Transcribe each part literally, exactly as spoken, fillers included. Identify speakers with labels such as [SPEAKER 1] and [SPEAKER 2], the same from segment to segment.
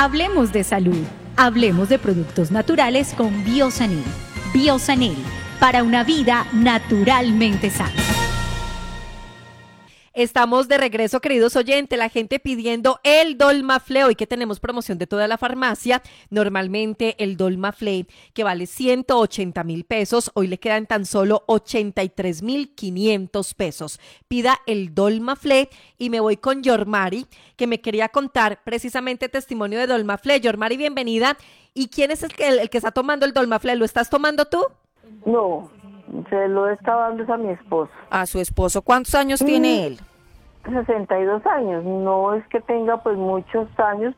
[SPEAKER 1] Hablemos de salud. Hablemos de productos naturales con Biosanil. Biosanil, para una vida naturalmente sana.
[SPEAKER 2] Estamos de regreso, queridos oyentes, la gente pidiendo el Dolmaflé. Hoy que tenemos promoción de toda la farmacia, normalmente el Dolmaflé, que vale ciento ochenta mil pesos, hoy le quedan tan solo ochenta y tres mil quinientos pesos. Pida el Dolmaflé y me voy con Yormari, que me quería contar precisamente testimonio de Dolmaflé. Yormari, bienvenida. ¿Y quién es el que, el, el que está tomando el Dolmaflé? ¿Lo estás tomando tú?
[SPEAKER 3] No, se lo estaba dando a mi esposo.
[SPEAKER 2] A su esposo. ¿Cuántos años sí. tiene él?
[SPEAKER 3] sesenta y dos años. No es que tenga pues muchos años,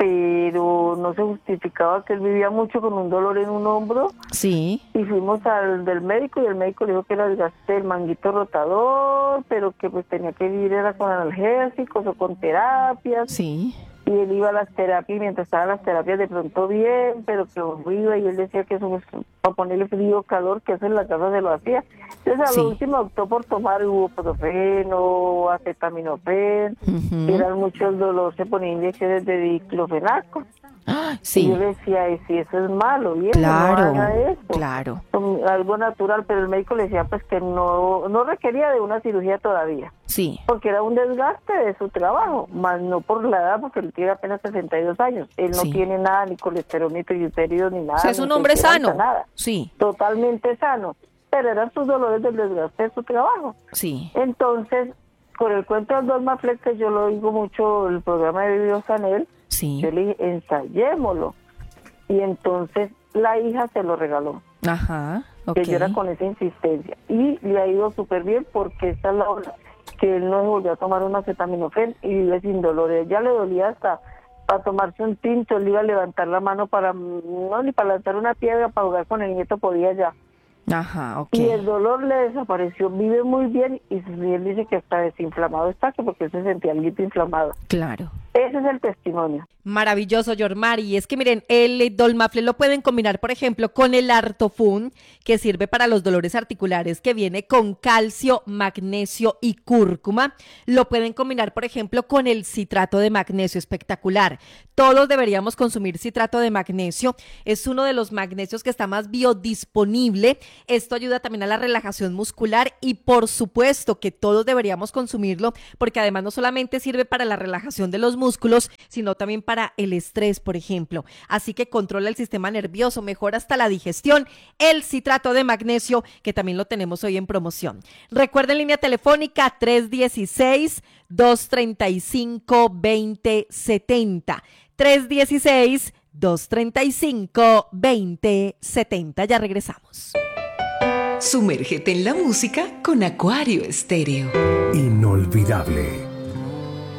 [SPEAKER 3] pero no se justificaba que él vivía mucho con un dolor en un hombro.
[SPEAKER 2] Sí.
[SPEAKER 3] Y fuimos al del médico y el médico le dijo que era desgaste del manguito rotador, pero que pues tenía que vivir era con analgésicos o con terapias.
[SPEAKER 2] Sí.
[SPEAKER 3] Y él iba a las terapias y mientras estaba en las terapias de pronto bien, pero que iba y él decía que eso es para ponerle frío o calor, que eso en la casa se lo hacía. Entonces a sí. lo último optó por tomar ibuprofeno, acetaminofén, uh-huh. que eran muchos dolores, se ponía inyecciones de diclofenaco.
[SPEAKER 2] Ah, sí.
[SPEAKER 3] Y yo le decía, ¿y si eso es malo? Bien,
[SPEAKER 2] claro,
[SPEAKER 3] no haga eso.
[SPEAKER 2] Claro.
[SPEAKER 3] Algo natural, pero el médico le decía pues que no, no requería de una cirugía todavía.
[SPEAKER 2] Sí.
[SPEAKER 3] Porque era un desgaste de su trabajo, más no por la edad, porque él tiene apenas sesenta y dos años. Él no sí. tiene nada, ni colesterol, ni triglicéridos, ni nada.
[SPEAKER 2] O sea, es un hombre sano.
[SPEAKER 3] Nada.
[SPEAKER 2] Sí.
[SPEAKER 3] Totalmente sano. Pero eran sus dolores del desgaste de su trabajo.
[SPEAKER 2] Sí.
[SPEAKER 3] Entonces, con el cuento del Dolmaflé, que yo lo oigo mucho, el programa de Biosanil,
[SPEAKER 2] sí.
[SPEAKER 3] yo le dije, ensayémoslo. Y entonces la hija se lo regaló.
[SPEAKER 2] Ajá, okay.
[SPEAKER 3] Que yo era con esa insistencia. Y le ha ido súper bien porque esta es la hora que él no se volvió a tomar un acetaminofén y vive sin dolor. Ya le dolía hasta para tomarse un tinto, él iba a levantar la mano para, no, ni para lanzar una piedra, para jugar con el nieto podía ya.
[SPEAKER 2] Ajá, ok.
[SPEAKER 3] Y el dolor le desapareció, vive muy bien y él dice que está desinflamado está, porque él se sentía algo inflamado.
[SPEAKER 2] Claro.
[SPEAKER 3] Ese es el testimonio.
[SPEAKER 2] Maravilloso, Yormari. Y es que miren, el Dolmaflé lo pueden combinar, por ejemplo, con el Artofun, que sirve para los dolores articulares, que viene con calcio, magnesio y cúrcuma. Lo pueden combinar, por ejemplo, con el citrato de magnesio, espectacular. Todos deberíamos consumir citrato de magnesio. Es uno de los magnesios que está más biodisponible. Esto ayuda también a la relajación muscular y, por supuesto, que todos deberíamos consumirlo, porque además no solamente sirve para la relajación de los músculos, sino también para el estrés, por ejemplo. Así que controla el sistema nervioso, mejora hasta la digestión. El citrato de magnesio, que también lo tenemos hoy en promoción. Recuerden, línea telefónica tres uno seis, dos tres cinco, dos cero siete cero. tres uno seis, dos tres cinco, dos cero siete cero. Ya regresamos.
[SPEAKER 4] Sumérgete en la música con Acuario Estéreo.
[SPEAKER 5] Inolvidable.